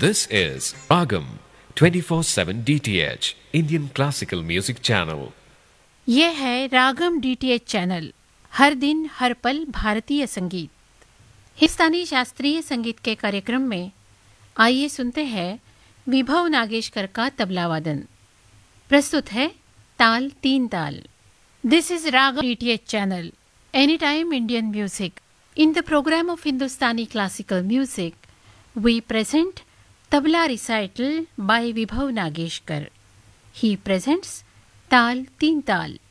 This is Ragam 24/7 DTH Indian Classical Music Channel. ये है रागम DTH channel. हर दिन हर पल भारतीय संगीत। हिंदुस्तानी शास्त्रीय संगीत के कार्यक्रम में आइए सुनते हैं विभव नागेशकर का तबला वादन। प्रस्तुत है ताल तीन ताल। This is ragam DTH channel, any time Indian music. In the programme of Hindustani classical music we present tabla recital by Vibhav Nageshkar. He presents Tal Teen Tal.